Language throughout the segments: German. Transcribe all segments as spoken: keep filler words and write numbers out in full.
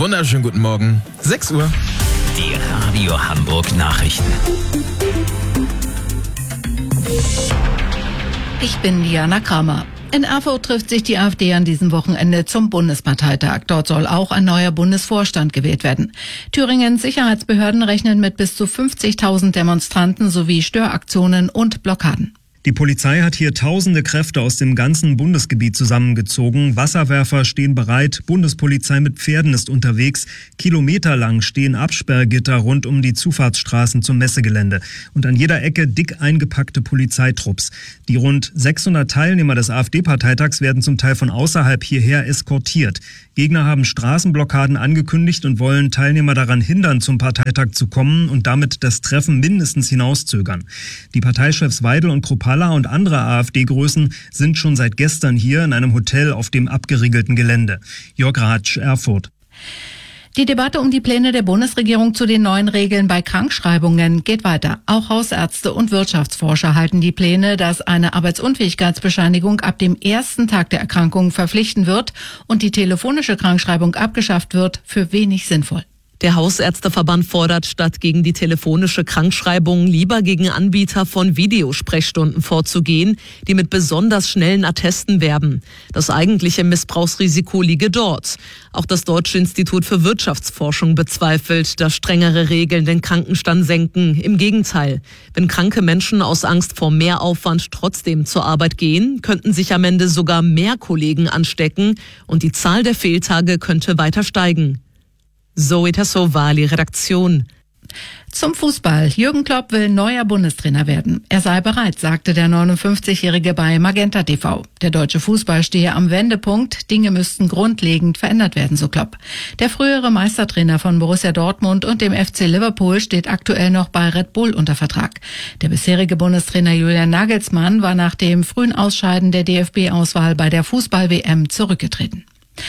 Wunderschönen guten Morgen. sechs Uhr. Die Radio Hamburg Nachrichten. Ich bin Diana Kramer. In Erfurt trifft sich die AfD an diesem Wochenende zum Bundesparteitag. Dort soll auch ein neuer Bundesvorstand gewählt werden. Thüringens Sicherheitsbehörden rechnen mit bis zu fünfzigtausend Demonstranten sowie Störaktionen und Blockaden. Die Polizei hat hier tausende Kräfte aus dem ganzen Bundesgebiet zusammengezogen. Wasserwerfer stehen bereit, Bundespolizei mit Pferden ist unterwegs. Kilometerlang stehen Absperrgitter rund um die Zufahrtsstraßen zum Messegelände. Und an jeder Ecke dick eingepackte Polizeitrupps. Die rund sechshundert Teilnehmer des AfD-Parteitags werden zum Teil von außerhalb hierher eskortiert. Gegner haben Straßenblockaden angekündigt und wollen Teilnehmer daran hindern, zum Parteitag zu kommen und damit das Treffen mindestens hinauszögern. Die Parteichefs Weidel und Kruppalla und andere AfD-Größen sind schon seit gestern hier in einem Hotel auf dem abgeriegelten Gelände. Jörg Ratsch, Erfurt. Die Debatte um die Pläne der Bundesregierung zu den neuen Regeln bei Krankschreibungen geht weiter. Auch Hausärzte und Wirtschaftsforscher halten die Pläne, dass eine Arbeitsunfähigkeitsbescheinigung ab dem ersten Tag der Erkrankung verpflichtend wird und die telefonische Krankschreibung abgeschafft wird, für wenig sinnvoll. Der Hausärzteverband fordert, statt gegen die telefonische Krankschreibung lieber gegen Anbieter von Videosprechstunden vorzugehen, die mit besonders schnellen Attesten werben. Das eigentliche Missbrauchsrisiko liege dort. Auch das Deutsche Institut für Wirtschaftsforschung bezweifelt, dass strengere Regeln den Krankenstand senken. Im Gegenteil, wenn kranke Menschen aus Angst vor Mehraufwand trotzdem zur Arbeit gehen, könnten sich am Ende sogar mehr Kollegen anstecken und die Zahl der Fehltage könnte weiter steigen. Zoe Tassovali, Redaktion. Zum Fußball. Jürgen Klopp will neuer Bundestrainer werden. Er sei bereit, sagte der neunundfünfzigjährige bei Magenta T V. Der deutsche Fußball stehe am Wendepunkt. Dinge müssten grundlegend verändert werden, so Klopp. Der frühere Meistertrainer von Borussia Dortmund und dem F C Liverpool steht aktuell noch bei Red Bull unter Vertrag. Der bisherige Bundestrainer Julian Nagelsmann war nach dem frühen Ausscheiden der D F B-Auswahl bei der Fußball-W M zurückgetreten.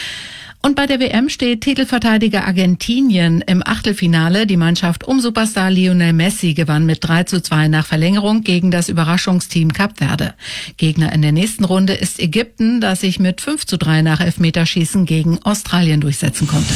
Und bei der W M steht Titelverteidiger Argentinien im Achtelfinale. Die Mannschaft um Superstar Lionel Messi gewann mit drei zu zwei nach Verlängerung gegen das Überraschungsteam Kap Verde. Gegner in der nächsten Runde ist Ägypten, das sich mit fünf zu drei nach Elfmeterschießen gegen Australien durchsetzen konnte.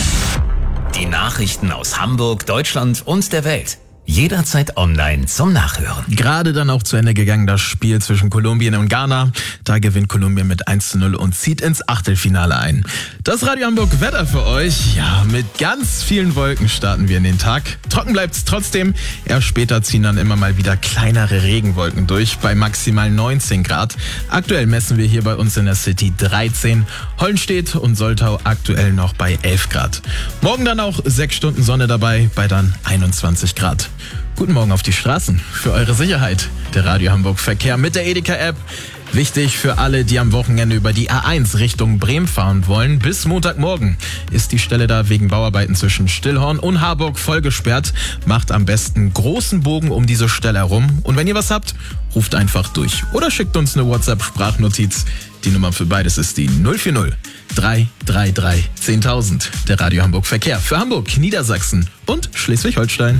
Die Nachrichten aus Hamburg, Deutschland und der Welt. Jederzeit online zum Nachhören. Gerade dann auch zu Ende gegangen das Spiel zwischen Kolumbien und Ghana. Da gewinnt Kolumbien mit eins zu null und zieht ins Achtelfinale ein. Das Radio Hamburg Wetter für euch. Ja, mit ganz vielen Wolken starten wir in den Tag. Trocken bleibt's trotzdem. Erst später ziehen dann immer mal wieder kleinere Regenwolken durch bei maximal neunzehn Grad. Aktuell messen wir hier bei uns in der City dreizehn. Hollenstedt und Soltau aktuell noch bei elf Grad. Morgen dann auch sechs Stunden Sonne dabei bei dann einundzwanzig Grad. Guten Morgen auf die Straßen. Für eure Sicherheit. Der Radio Hamburg Verkehr mit der Edeka-App. Wichtig für alle, die am Wochenende über die A eins Richtung Bremen fahren wollen. Bis Montagmorgen ist die Stelle da wegen Bauarbeiten zwischen Stillhorn und Harburg voll gesperrt. Macht am besten großen Bogen um diese Stelle herum. Und wenn ihr was habt, ruft einfach durch. Oder schickt uns eine WhatsApp-Sprachnotiz. Die Nummer für beides ist die null vier null drei drei drei zehntausend. Der Radio Hamburg Verkehr für Hamburg, Niedersachsen und Schleswig-Holstein.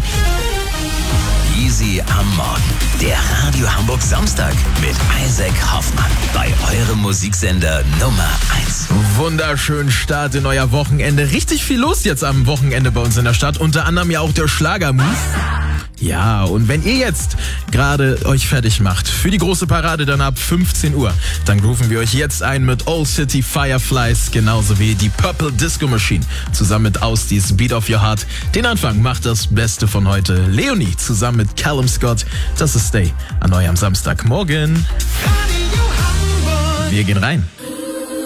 Easy am Morgen. Der Radio Hamburg Samstag mit Isaac Hoffmann bei eurem Musiksender Nummer eins. Wunderschönen Start in euer Wochenende. Richtig viel los jetzt am Wochenende bei uns in der Stadt. Unter anderem ja auch der Schlagermove. Ja, und wenn ihr jetzt gerade euch fertig macht für die große Parade dann ab fünfzehn Uhr, dann rufen wir euch jetzt ein mit Old City Fireflies, genauso wie die Purple Disco Machine, zusammen mit Austies Beat of Your Heart. Den Anfang macht das Beste von heute Leonie zusammen mit Callum Scott. Das ist Stay an eurem Samstagmorgen. Wir gehen rein.